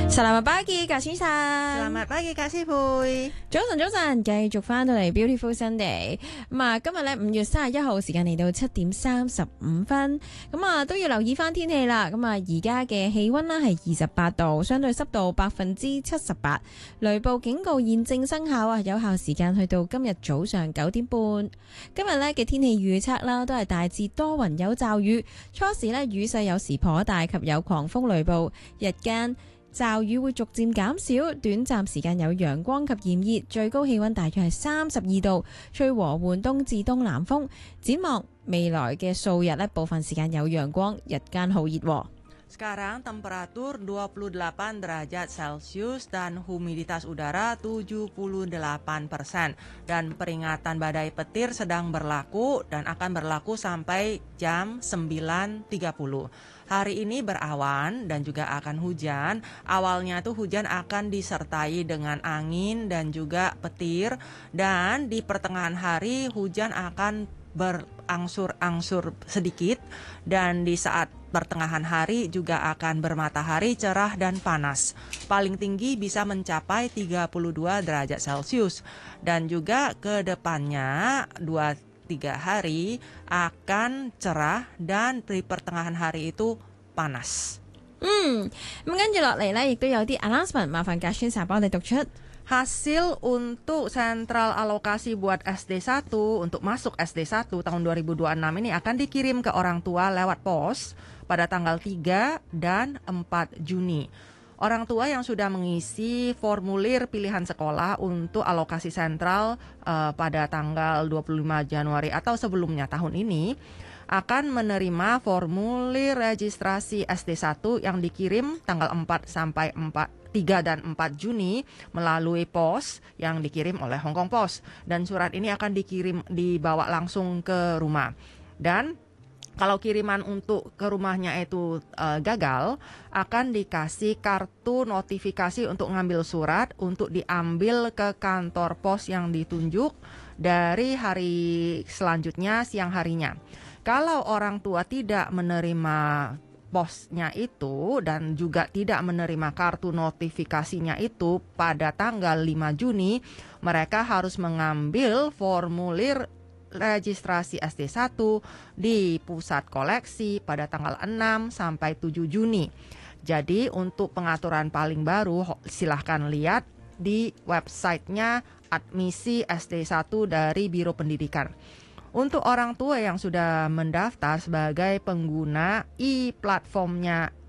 Selamat pagi，格先生。 Selamat pagi Kak Sifuy。 早晨，繼續翻到嚟 Beautiful Sunday。今日咧5月31號時間嚟到7:35，都要留意翻天氣啦。而家嘅氣溫啦係28度，相對濕度78%，雷暴警告現正生效啊，有效時間去到今日早上9點半。今日咧嘅天氣預測啦，都係大致多雲有驟雨，初時咧雨勢有時頗大及有狂風雷暴，日間驟雨會逐漸減少，短暫時間有陽光及炎熱，最高氣溫大約係32度，吹和緩東至東南風。展望未來嘅數日呢，部分時間有陽光，日間好熱喎。 Sekarang temperatur 28 derajat Celcius dan humiditas udara 78%. Dan peringatan badai petir sedang berlaku dan akan berlaku sampai jam 9.30. Hari ini berawan dan juga akan hujan. Awalnya tuh hujan akan disertai dengan angin dan juga petir. Dan di pertengahan hari hujan akan berangsur-angsur sedikit. Dan di saat pertengahan hari juga akan bermatahari cerah dan panas. Paling tinggi bisa mencapai 32 derajat Celcius. Dan juga ke depannya 2-3 hari akan cerah dan di pertengahan hari itu panas. 跟住落嚟呢，亦都有啲 announcement， 麻煩格先生幫我哋讀出。 Hasil untuk sentral alokasi buat SD1 untuk masuk SD1 tahun 2026 ini akan dikirim ke orang tua lewat pos pada tanggal 3 dan 4 Juni. Orang tua yang sudah mengisi formulir pilihan sekolah untuk alokasi sentral pada tanggal 25 Januari atau sebelumnya tahun ini akan menerima formulir registrasi SD1 yang dikirim tanggal 3 dan 4 Juni melalui pos yang dikirim oleh Hong Kong Post, dan surat ini akan dibawa langsung ke rumah. Dan kalau kiriman untuk ke rumahnya itu gagal, akan dikasih kartu notifikasi untuk ngambil surat untuk diambil ke kantor pos yang ditunjuk dari hari selanjutnya siang harinya. Kalau orang tua tidak menerima posnya itu dan juga tidak menerima kartu notifikasinya itu pada tanggal 5 Juni, mereka harus mengambil formulir registrasi SD1 di pusat koleksi pada tanggal 6 sampai 7 Juni. Jadi untuk pengaturan paling baru silahkan lihat di websitenya admisi SD1 dari Biro Pendidikan. Untuk orang tua yang sudah mendaftar sebagai pengguna e-platformnya